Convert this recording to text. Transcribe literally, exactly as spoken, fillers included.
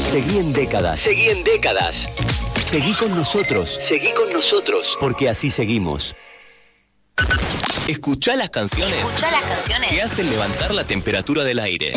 Seguí en Décadas. Seguí en Décadas. Seguí con nosotros. Seguí con nosotros. Porque así seguimos. Escuchá las canciones. Escuchá las canciones que hacen levantar la temperatura del aire.